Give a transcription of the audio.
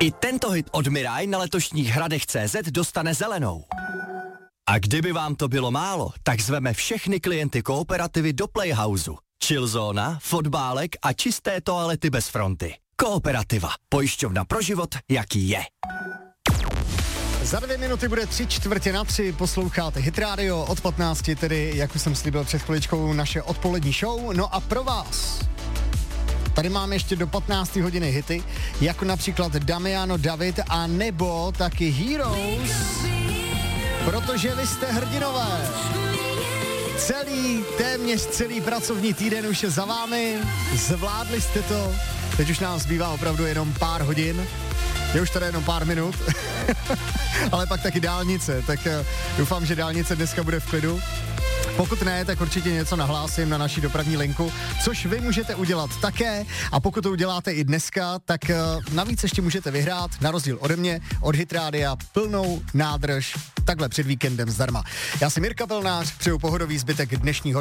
I tento hit od Mirai na letošních Hradech.cz dostane zelenou. A kdyby vám to bylo málo, tak zveme všechny klienty Kooperativy do Playhouseu. Chillzóna, fotbálek a čisté toalety bez fronty. Kooperativa. Pojišťovna pro život, jaký je. Za 2 minuty bude 3:45, posloucháte Hit Radio od 15, tedy, jak už jsem slíbil před chviličkou, naše odpolední show. No a pro vás tady máme ještě do 15 hodiny hity, jako například Damiano David a nebo taky Heroes, protože vy jste hrdinové. Téměř celý pracovní týden už je za vámi, zvládli jste to, teď už nám zbývá opravdu jenom pár hodin, je už tady jenom pár minut, ale pak taky dálnice, tak doufám, že dálnice dneska bude v klidu. Pokud ne, tak určitě něco nahlásím na naší dopravní linku, což vy můžete udělat také a pokud to uděláte i dneska, tak navíc ještě můžete vyhrát, na rozdíl ode mě, od Hit Rádia, plnou nádrž takhle před víkendem zdarma. Já jsem Jirka Pelnář, přeju pohodový zbytek dnešního